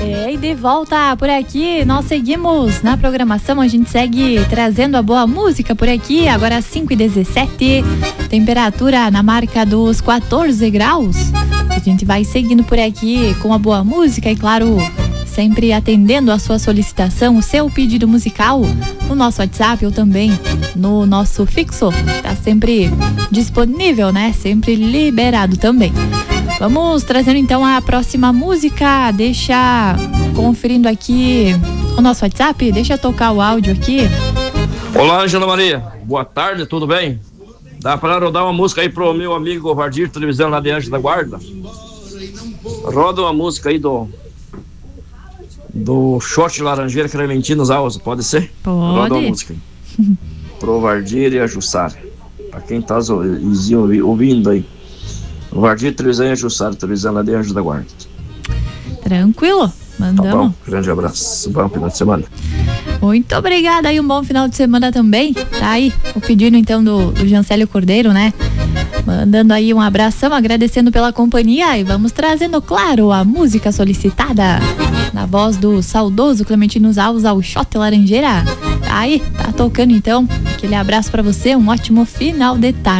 E de volta por aqui, nós seguimos na programação, a gente segue trazendo a boa música por aqui, agora 5h17, temperatura na marca dos 14 graus. A gente vai seguindo por aqui com a boa música e, claro, sempre atendendo a sua solicitação, o seu pedido musical no nosso WhatsApp ou também no nosso fixo. Tá sempre disponível, né? Sempre liberado também. Vamos trazendo então a próxima música. Deixa conferindo aqui o nosso WhatsApp. Deixa tocar o áudio aqui. Olá, Angela Maria. Boa tarde, tudo bem? Dá para rodar uma música aí pro meu amigo Vardir, televisão lá de Anjo da Guarda? Roda uma música aí do Short Laranjeira Clementinos Alves, pode ser? Pode. Roda uma música aí. Pro Vardir e a Jussara. Pra quem tá ouvindo aí. O Vardir, televisão e a Jussara, televisão lá de Anjo da Guarda. Tranquilo, mandamos. Tá bom, grande abraço, bom final de semana. Muito obrigada aí, um bom final de semana também. Tá aí o pedido então do Jancélio Cordeiro, né? Mandando aí um abração, agradecendo pela companhia e vamos trazendo, claro, a música solicitada na voz do saudoso Clementinos Alves, ao Shot Laranjeira. Tá aí, tá tocando então. Aquele abraço pra você, um ótimo final de tarde.